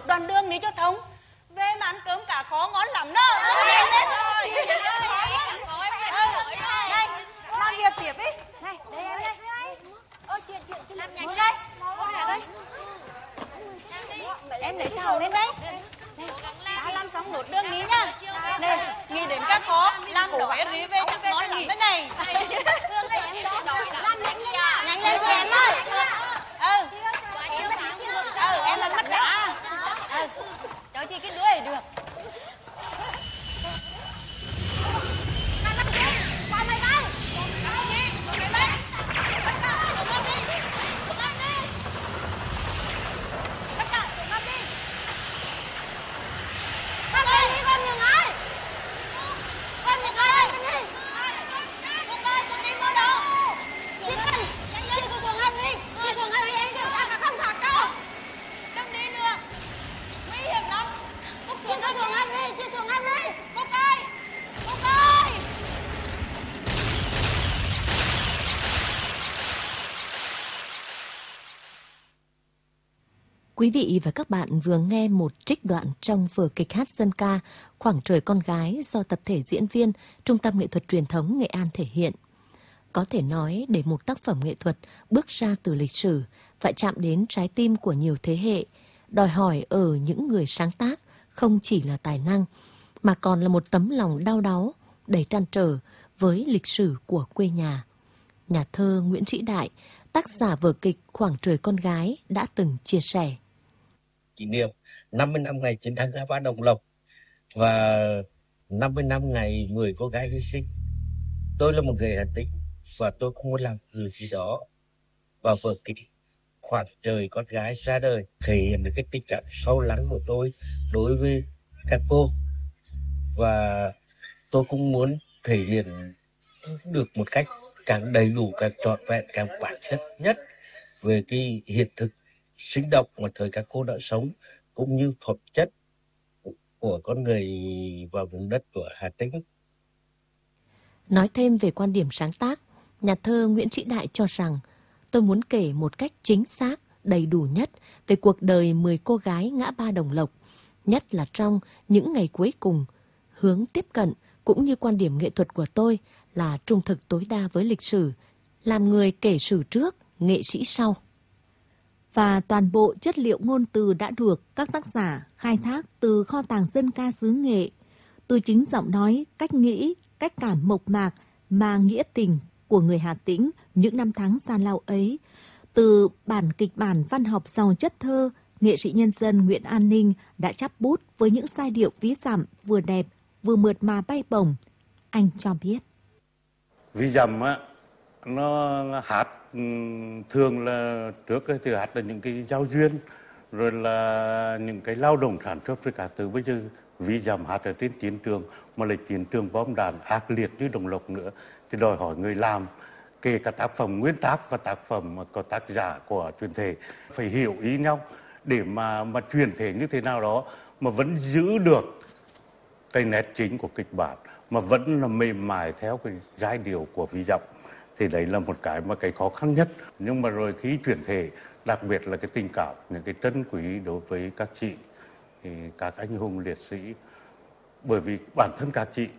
đoạn đường đi cho thông. Về mà ăn cơm cả khó ngon lắm đó. Lên rồi. Này, làm việc tiếp đi. Này, đây em đây. Chuyện làm nhanh đây. Em lấy xào lên đấy. Đã làm xong nốt đường ní nhá. Đây, nghĩ đến các khó, làm đói rí về chắc ngon lắm bên này. Nhanh lên thì em ơi. Em làm mắt đã. Cháu chỉ cái đuôi được. Quý vị và các bạn vừa nghe một trích đoạn trong vở kịch hát dân ca Khoảng trời con gái do tập thể diễn viên Trung tâm Nghệ thuật Truyền thống Nghệ An thể hiện. Có thể nói để một tác phẩm nghệ thuật bước ra từ lịch sử phải chạm đến trái tim của nhiều thế hệ, đòi hỏi ở những người sáng tác không chỉ là tài năng mà còn là một tấm lòng đau đáu, đầy trăn trở với lịch sử của quê nhà. Nhà thơ Nguyễn Sĩ Đại, tác giả vở kịch Khoảng trời con gái đã từng chia sẻ. Kỷ niệm 50 năm ngày chiến thắng Ngã Ba Đồng Lộc và 50 năm ngày 10 cô gái hy sinh. Tôi là một người Hà Tĩnh và tôi cũng muốn làm điều gì đó vào vở kịch Khoảng trời con gái ra đời, thể hiện được cái tình cảm sâu lắng của tôi đối với các cô, và tôi cũng muốn thể hiện được một cách càng đầy đủ, càng trọn vẹn, càng bản chất nhất về cái hiện thực sinh động mà thời các cô đã sống, cũng như phẩm chất của con người và vùng đất của Hà Tĩnh. Nói thêm về quan điểm sáng tác, nhà thơ Nguyễn Sĩ Đại cho rằng tôi muốn kể một cách chính xác, đầy đủ nhất về cuộc đời 10 cô gái Ngã Ba Đồng Lộc, nhất là trong những ngày cuối cùng. Hướng tiếp cận cũng như quan điểm nghệ thuật của tôi là trung thực tối đa với lịch sử, làm người kể sử trước, nghệ sĩ sau. Và toàn bộ chất liệu ngôn từ đã được các tác giả khai thác từ kho tàng dân ca xứ Nghệ, từ chính giọng nói, cách nghĩ, cách cảm mộc mạc mà nghĩa tình của người Hà Tĩnh những năm tháng gian lao ấy. Từ bản kịch bản văn học giàu chất thơ, nghệ sĩ nhân dân Nguyễn An Ninh đã chắp bút với những giai điệu ví dặm vừa đẹp, vừa mượt mà bay bổng. Anh cho biết. Ví dặm á, nó hát thường là trước thì hát là những cái giao duyên, rồi là những cái lao động sản xuất với cả từ bây giờ ví dặm hát ở trên chiến trường, mà là chiến trường bom đạn ác liệt như Đồng Lộc nữa, thì đòi hỏi người làm kể cả tác phẩm nguyên tác và tác phẩm có tác giả của truyền thể phải hiểu ý nhau để mà truyền thể như thế nào đó mà vẫn giữ được cái nét chính của kịch bản, mà vẫn là mềm mại theo cái giai điệu của ví dặm. Thì đấy là một cái mà cái khó khăn nhất. Nhưng mà rồi khi chuyển thể, đặc biệt là cái tình cảm, những cái trân quý đối với các chị, thì các anh hùng liệt sĩ, bởi vì bản thân các chị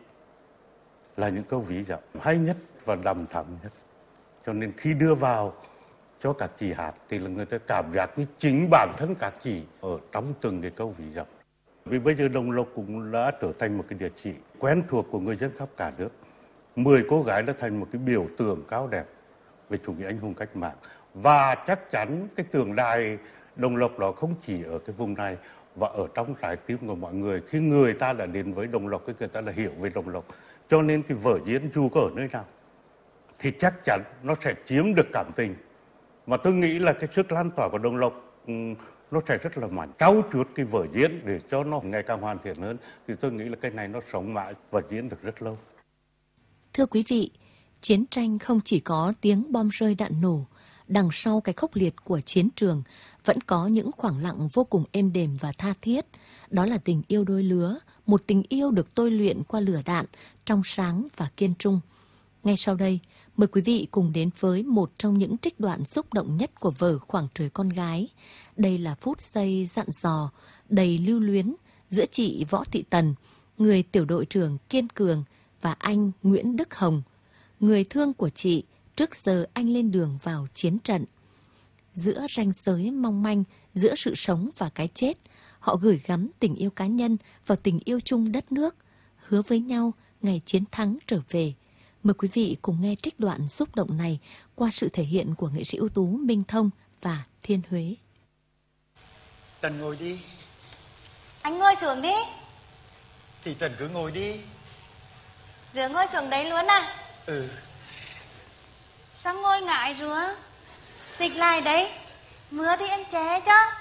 là những câu ví dặm hay nhất và đằm thắm nhất. Cho nên khi đưa vào cho các chị hát thì là người ta cảm giác như chính bản thân các chị ở trong từng cái câu ví dặm. Vì bây giờ Đồng Lộc cũng đã trở thành một cái địa chỉ quen thuộc của người dân khắp cả nước. 10 cô gái đã thành một cái biểu tượng cao đẹp về chủ nghĩa anh hùng cách mạng. Và chắc chắn cái tượng đài Đồng Lộc đó không chỉ ở cái vùng này, và ở trong trái tim của mọi người. Khi người ta đã đến với Đồng Lộc, người ta đã hiểu về Đồng Lộc. Cho nên cái vở diễn dù có ở nơi nào thì chắc chắn nó sẽ chiếm được cảm tình. Mà tôi nghĩ là cái sức lan tỏa của Đồng Lộc nó sẽ rất là mạnh. Trau chuốt cái vở diễn để cho nó ngày càng hoàn thiện hơn, thì tôi nghĩ là cái này nó sống mãi và diễn được rất lâu. Thưa quý vị, chiến tranh không chỉ có tiếng bom rơi đạn nổ, đằng sau cái khốc liệt của chiến trường vẫn có những khoảng lặng vô cùng êm đềm và tha thiết. Đó là tình yêu đôi lứa, một tình yêu được tôi luyện qua lửa đạn, trong sáng và kiên trung. Ngay sau đây, mời quý vị cùng đến với một trong những trích đoạn xúc động nhất của vở Khoảng trời con gái. Đây là phút giây dặn dò, đầy lưu luyến giữa chị Võ Thị Tần, người tiểu đội trưởng kiên cường, và anh Nguyễn Đức Hồng, người thương của chị trước giờ anh lên đường vào chiến trận. Giữa ranh giới mong manh, giữa sự sống và cái chết, họ gửi gắm tình yêu cá nhân vào tình yêu chung đất nước, hứa với nhau ngày chiến thắng trở về. Mời quý vị cùng nghe trích đoạn xúc động này qua sự thể hiện của nghệ sĩ ưu tú Minh Thông và Thiên Huế. Tần ngồi đi. Anh ngồi xuống đi. Thì Tần cứ ngồi đi. Rửa ngồi xuống đấy luôn à? Ừ. Sao ngồi ngại rửa? Xịch lại đấy. Mưa thì em che cho.